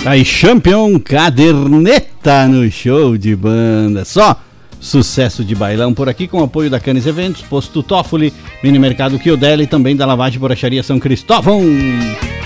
Aí, Champion Caderneta no show de banda. Só sucesso de bailão por aqui, com apoio da Canis Eventos, Posto Toffoli, Mini Mercado Chiodella e também da Lavagem Borracharia São Cristóvão.